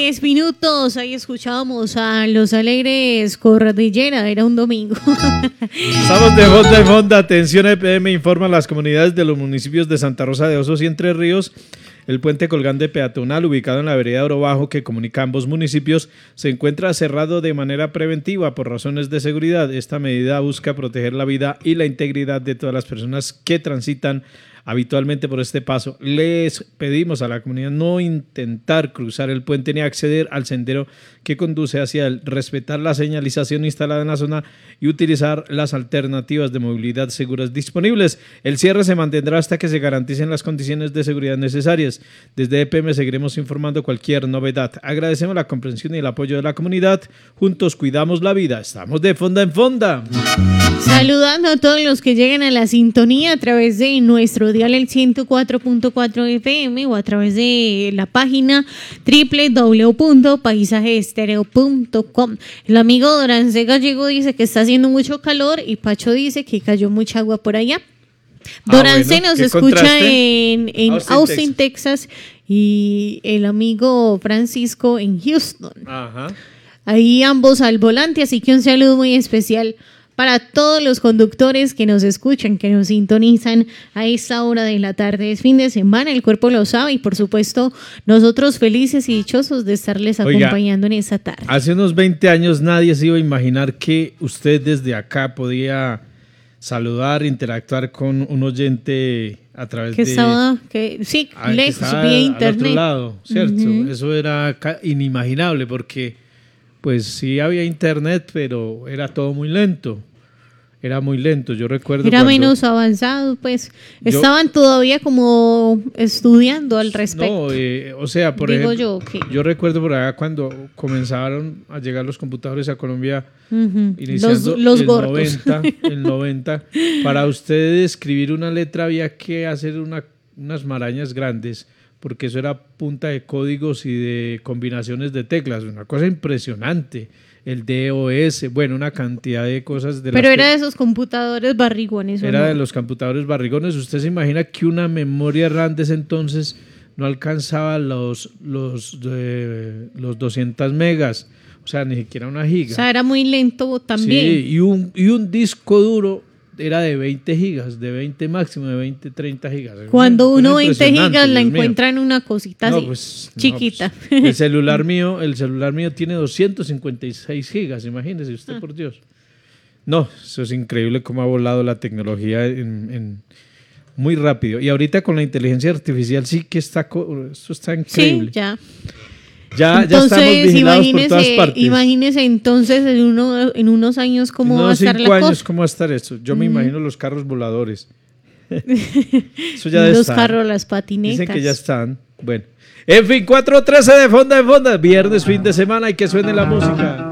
minutos. Ahí escuchábamos a Los Alegres Cordillera, era un domingo. Estamos de Fonda en Fonda. Atención, EPM informa a las comunidades de los municipios de Santa Rosa de Osos y Entre Ríos. El puente colgante peatonal ubicado en la vereda Oro Bajo que comunica ambos municipios se encuentra cerrado de manera preventiva por razones de seguridad. Esta medida busca proteger la vida y la integridad de todas las personas que transitan habitualmente por este paso. Les pedimos a la comunidad no intentar cruzar el puente ni acceder al sendero que conduce hacia él, respetar la señalización instalada en la zona y utilizar las alternativas de movilidad seguras disponibles. El cierre se mantendrá hasta que se garanticen las condiciones de seguridad necesarias. Desde EPM seguiremos informando cualquier novedad. Agradecemos la comprensión y el apoyo de la comunidad. Juntos cuidamos la vida. Estamos de Fonda en Fonda. Saludando a todos los que llegan a la sintonía a través de nuestro dial el 104.4 FM o a través de la página www.paisajeestereo.com. El amigo Dorance Gallego dice que está haciendo mucho calor y Pacho dice que cayó mucha agua por allá. Dorance nos escucha en Austin, Texas, y el amigo Francisco en Houston. Ajá. Ahí ambos al volante, así que un saludo muy especial para todos los conductores que nos escuchan, que nos sintonizan a esta hora de la tarde. Es fin de semana, el cuerpo lo sabe y por supuesto nosotros felices y dichosos de estarles acompañando en esta tarde. Hace unos 20 años nadie se iba a imaginar que usted desde acá podía saludar, interactuar con un oyente a través que estaba, lejos, vía internet. Al otro lado, ¿cierto? Eso era inimaginable porque pues sí había internet, pero era todo muy lento. Era muy lento, yo recuerdo. Era menos avanzado, pues. Estaban todavía como estudiando al respecto. No, o sea, por ejemplo, yo recuerdo por allá cuando comenzaron a llegar los computadores a Colombia, iniciando los gordos. el 90. Para usted escribir una letra había que hacer unas marañas grandes, porque eso era punta de códigos y de combinaciones de teclas, una cosa impresionante. El DOS, bueno, una cantidad de cosas. Pero era de esos computadores barrigones. Era de los computadores barrigones. Usted se imagina que una memoria RAM de ese entonces no alcanzaba los 200 megas, o sea, ni siquiera una giga. O sea, era muy lento también. Sí, y un disco duro era de 20 gigas, de 20 máximo, de 20, 30 gigas. Cuando uno 20 gigas la encuentra en una cosita así, chiquita. Pues, el celular mío tiene 256 gigas, imagínese usted, por Dios. No, eso es increíble cómo ha volado la tecnología muy rápido. Y ahorita con la inteligencia artificial sí que eso está increíble. Sí, ya. Ya estamos vigilados por todas partes. Imagínese entonces en unos años cómo va a estar la cosa. En 5 años cómo va a estar eso. Yo me imagino los carros voladores. Eso ya los carros, las patinetas. Dicen que ya están. Bueno. En fin, 4:13 de Fonda en Fonda. Viernes, fin de semana y que suene la música.